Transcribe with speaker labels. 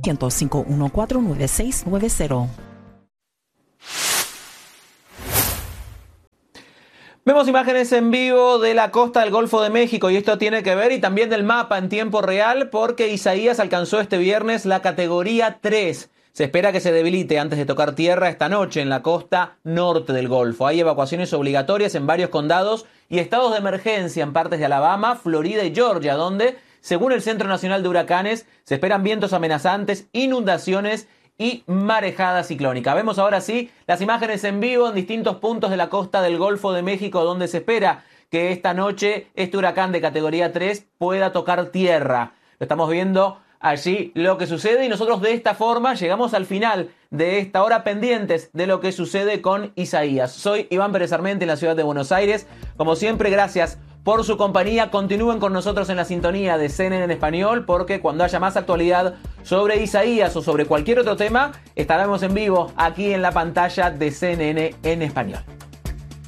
Speaker 1: 1-800-514-9690.
Speaker 2: Vemos imágenes en vivo de la costa del Golfo de México y esto tiene que ver y también del mapa en tiempo real porque Isaías alcanzó este viernes la categoría 3. Se espera que se debilite antes de tocar tierra esta noche en la costa norte del Golfo. Hay evacuaciones obligatorias en varios condados y estados de emergencia en partes de Alabama, Florida y Georgia, donde, según el Centro Nacional de Huracanes, se esperan vientos amenazantes, inundaciones y marejada ciclónica. Vemos ahora sí las imágenes en vivo en distintos puntos de la costa del Golfo de México, donde se espera que esta noche este huracán de categoría 3 pueda tocar tierra. Lo estamos viendo allí lo que sucede y nosotros de esta forma llegamos al final de esta hora pendientes de lo que sucede con Isaías. Soy Iván Pérez Armenti en la ciudad de Buenos Aires. Como siempre, gracias por su compañía. Continúen con nosotros en la sintonía de CNN en español porque cuando haya más actualidad sobre Isaías o sobre cualquier otro tema, estaremos en vivo aquí en la pantalla de CNN en español.